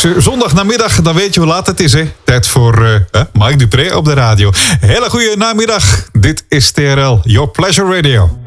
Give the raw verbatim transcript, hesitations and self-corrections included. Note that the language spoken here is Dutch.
is uh, zondagnamiddag, dan weet je hoe laat het is, hè? Tijd voor uh, uh, Mike Dupré op de radio. Hele goede namiddag. Dit is T R L, Your Pleasure Radio.